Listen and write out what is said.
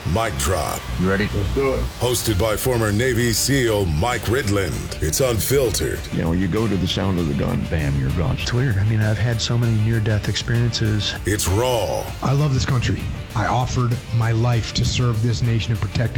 Mic Drop. You ready? Let's do it. Hosted by former Navy SEAL Mike Ridland. It's unfiltered. You know, you go to the sound of the gun, bam, you're gone. It's weird. I mean, I've had so many near-death experiences. It's raw. I love this country. I offered my life to serve this nation and protect it.